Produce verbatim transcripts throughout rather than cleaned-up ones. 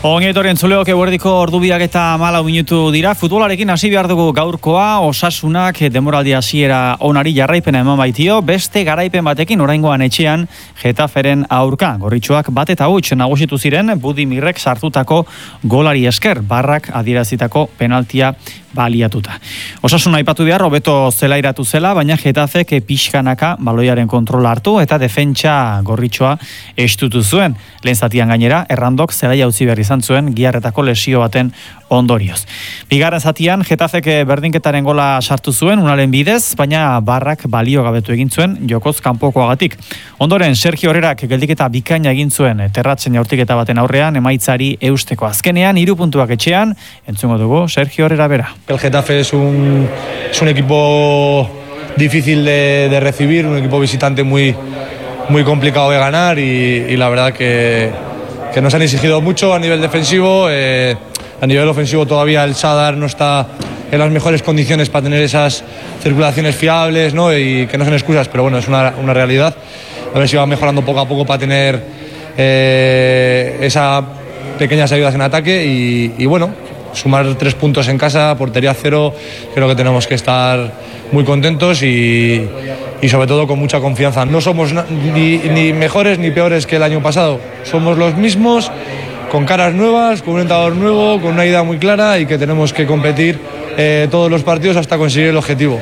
Ongi etorri entzuleok, eguerdiko ordubiak eta hamalau minutu dira. Futbolarekin hasi behar dugu gaurkoa, Osasunak denboraldi hasiera onari jarraipena eman baitio, beste garaipen batekin oraingoan etxean Getaferen aurka. Gorritxoak bat eta huts nagusitu ziren Budimirrek sartutako golari esker, Barrak adierazitako penaltia baliatuta. Osasuna aipatu behar, hobeto zelairatu zela, baina Getafek pixkanaka baloiaren kontrola hartu eta defentsa gorritxoa estutu zuen. Lehen zatian gainera, Errandok zelaia utzi behar izan zuen giarretako lesio baten ondorioz. Bigarren zatian, Getafek berdinketaren gola sartu zuen, unaren bidez, baina Barrak balio gabetu egin zuen jokoz kanpokoagatik. Ondoren, Sergio Herrerak geldiketa bikaina egin zuen terratzen jaurtiketa baten aurrean, emaitzari eusteko azkenean, hiru puntuak etxean, entzungo dugu Sergio Herrera bera. El Getafe es un, es un equipo difícil de, de recibir, un equipo visitante muy, muy complicado de ganar y, y la verdad que, que nos han exigido mucho a nivel defensivo. Eh, a nivel ofensivo todavía el Sadar no está en las mejores condiciones para tener esas circulaciones fiables, ¿no? Y que no son excusas, pero bueno, es una, una realidad. A ver si va mejorando poco a poco para tener eh, esas pequeñas ayudas en ataque y, y bueno, sumar tres puntos en casa, portería cero, creo que tenemos que estar muy contentos y, y sobre todo con mucha confianza. No somos ni, ni mejores ni peores que el año pasado, somos los mismos, con caras nuevas, con un entrenador nuevo, con una idea muy clara y que tenemos que competir eh, todos los partidos hasta conseguir el objetivo.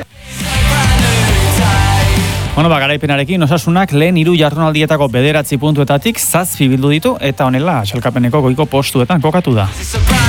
Bueno, ba, garaipenarekin Osasunak lehen hiru jardunaldietako bederatzi puntuetatik zazpi bildu ditu eta honela sailkapeneko goiko postuetan kokatu da.